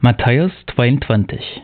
Matthäus 22.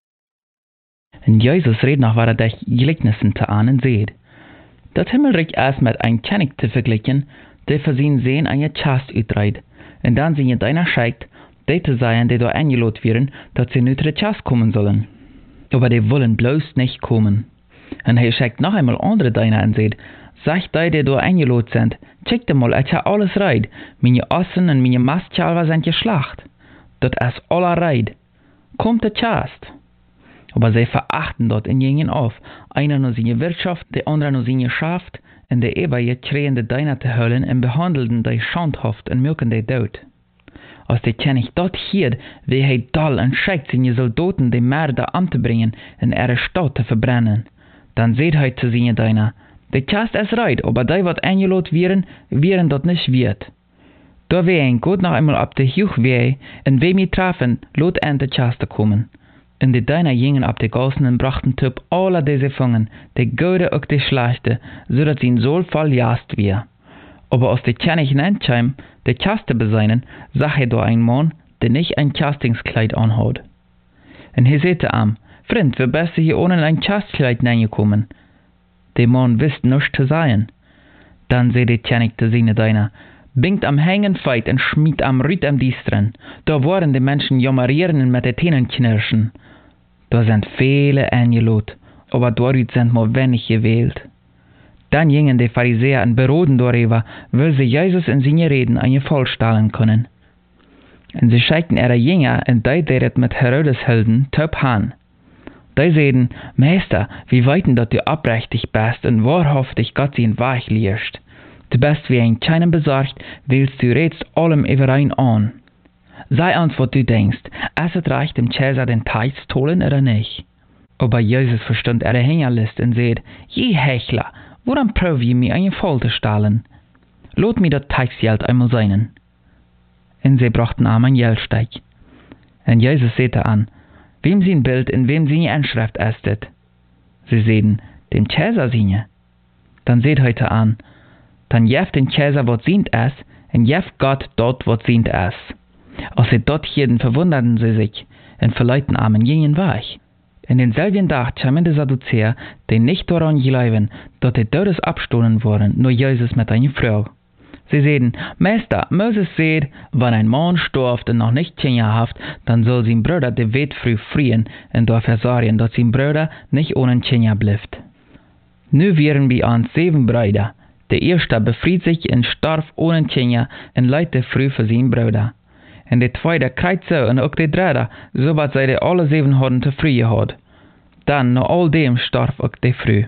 En Jesus redt nog waar de gelijkenissen te aan en zeed. Dat Himmelrijk is met een kenning te vergelijken, die voor zijn zeen aan je chast uitreidt, en dan zien je deiner scheikt, die te zijn die door aangeloot werden, dat ze nu ter chast komen zullen. Aber die wollen bloß nicht kommen. En hij scheikt nog einmal andere deiner en zeed, sagt die door aangeloot zijn, check mal, ich ha alles reid, meine Ossen en meine Mastchalver sind geschlacht. Dat is aller reid. Kommt der chast. Aber sie verachten dort und gingen auf, einer nur seine Wirtschaft, der andere nur seine Schaft, und der Eber kregen de deiner te hüllen und behandelten die schandhaft und mögen die dood. Als die kennig dort hier, wie hij dal en schickt seine Soldaten die Mörder an te bringen und ihre Stadt te verbrennen, dann seht hij zu seine deiner, der chast is reid, aber die wat aangeloot wären dat nicht wird. Da wir ein Gott noch einmal ab der Juch weh, und wem wir trafen, lot an der Chaste kommen. Und die Deiner gingen ab der Gassen und brachten Typ alle diese Fangen, die Gute und die Schlechte, so dass sie in so Fall jast wir. Aber aus der König Nentscheim, der Chaste beseinen, sah da ein Mann, der nicht ein Chastingskleid anhat. Und er sagte ihm, Freund, wir bist hier ohne ein Chastkleid reingekommen. Der Mann wusste nichts zu sagen. Dann sagte der König zu seinen Deiner, bingt am Hängen feit und schmied am Rüt am Diestren. Da waren die Menschen jammerieren und mit den Tänen knirschen. Da sind viele eingelot, aber dort sind nur wenig gewählt. Dann gingen die Pharisäer und beroden darüber, weil sie Jesus in seine Reden an ihr Volk stellen können. Und sie schickten ihre Jünger und die deret mit Herodes hielten, töp han. Die sagten, Meister, wie weiten dat du abrechtig bist und wahrhaftig Gott sie in Weich lehrst. Du bist wie ein keinem besorgt, willst du redst allem überein an. Sei uns, was du denkst, es es recht dem Cäsar den Teich zu holen oder nicht. Aber Jesus verstand ihre Hängerlist und sagt, je Hechler, woran prüf je mir eine Fall zu stellen? Lot mir das Teichsgeld einmal seinen. Und sie brachten ihm ein Geldsteig. Und Jesus sagte an, wem sein Bild in wem seine Anschrift ist das? Sie sagten, dem Cäsar seine. Dann seht heute an, dann jeft den Cäsar wat sient es, en jeft Gott dort wat sient es. Als sie dort hielten, verwunderten sie sich, en verleuten Armen gingen weich. In denselben Tag kamen die Sadduzäer, die nicht daran glauben, dass die Todes abstohlen worden, nur Jesus mit einer Frau. Sie sagten, Meister, Moses sagt, wenn ein Mann stirbt und noch nicht 10 Jahre haft, dann soll sein Bruder die Welt früh frieren und dafür sorgen, dass sein Bruder nicht ohne 10 Jahre bleibt. Nu wären wir an 7 Brüder. Der erste befried sich und starb ohne Kinder und leidte früh für seinen Bruder. Und der zweite kriegt so und auch der dritte, so was sie alle 7 hatten zu früh gehabt. Dann, nach all dem, starb auch der früh.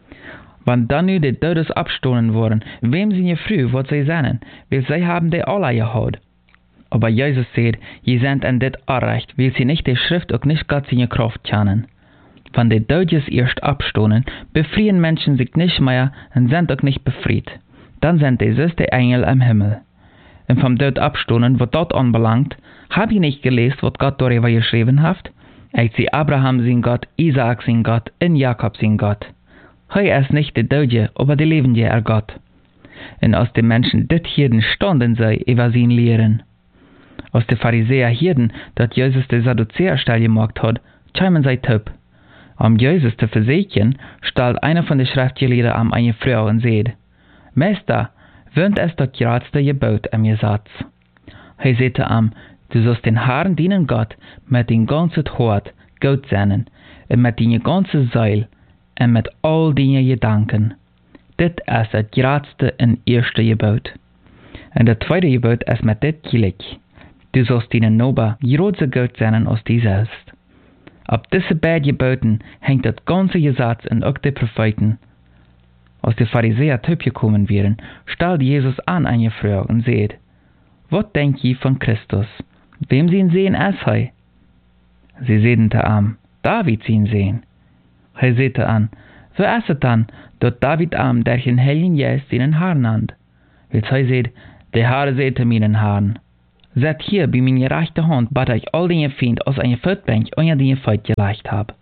Wenn dann nu die Todes abstohlen worden, wem sind je früh, was sie seien, weil sie haben die alle gehabt. Aber Jesus sagt, je sind an dit Arrecht, weil sie nicht die Schrift auch nicht Gott seine Kraft kennen. Wenn die Deutsches erst abstohlen, befrieren Menschen sich nicht mehr und sind auch nicht befreit. Dann sind die süße Engel im Himmel. Und vom Tod abstohlen, was dort anbelangt, hab ich nicht gelesen, was Gott darüber geschrieben hat? Ich sehe Abraham sein Gott, Isaak sein Gott und Jakob sein Gott. Hei ist nicht der Deutsche, aber der lebende Gott. Und aus den Menschen dit hierden standen sie über sein Lehren. Aus den Pharisäer hierden, dat Jesus die Sadduzäer stell gemacht hat, kämen sie töp. Um Jesus zu versichern, stellt einer von den Schriftgelehrten an eine Frau und sagt, Meister, wöhnt es das geradste Gebot am Gesetz? Er sagte ihm, du sollst den Herrn dienen Gott mit dein ganzes Hort, Gott seinen, und mit deiner ganzen Seele, und mit all deinen Gedanken. Das ist das geradste und erste Gebot. Und das zweite Gebot ist mit das gleich. Du sollst deinen Nachbar gerade Gott seinen als dich selbst. Ab diese beiden Geboten hängt das ganze Gesetz und auch die Propheten. Als die Pharisäer gekommen wären, stellte Jesus an eine Frau und sagt, was denkt ihr von Christus? Wem sie ihn sehen als hei? Sie sagten zu ihm, David sie ihn sehen. Er sagte an, so ist es dann, dass David am der den Heiligen Geist seinen Herrn nannt. Weil er sagt, der Herr sagte meinen Herrn, seid hier bei meiner rechten Hand, bat ich all den Feind aus einer Feldbank unter den Feind gelegt hab.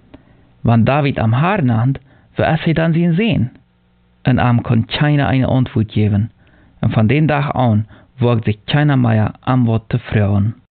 Wenn David am Haar nannt, so ist er dann sein sehen. Und am kann keiner eine Antwort geben. Und von dem Tag an wagt sich keiner mehr am Wort zu fragen.